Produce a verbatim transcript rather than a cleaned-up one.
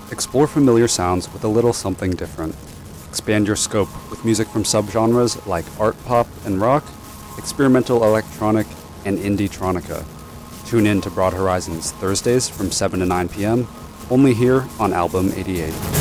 Explore familiar sounds with a little something different. Expand your scope with music from subgenres like art pop and rock, experimental electronic, and indie-tronica. Tune in to Broad Horizons Thursdays from seven to nine p.m., only here on Album eighty-eight.